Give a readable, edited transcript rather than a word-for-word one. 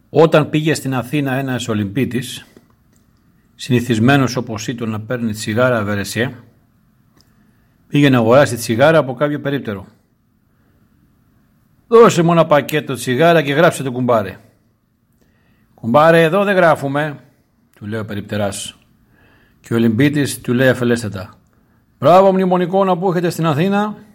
Όταν πήγε στην Αθήνα ένας Ολυμπίτης, συνηθισμένος όπως ήταν να παίρνει τσιγάρα Βερεσιέ, πήγε να αγοράσει τσιγάρα από κάποιο περίπτερο. «Δώσε μου ένα πακέτο τσιγάρα και γράψε το κουμπάρε». «Κουμπάρε, εδώ δεν γράφουμε», του λέει ο περιπτεράς. Και ο Ολυμπίτης του λέει αφελέστατα: «Μπράβο μνημονικόνα που έχετε στην Αθήνα,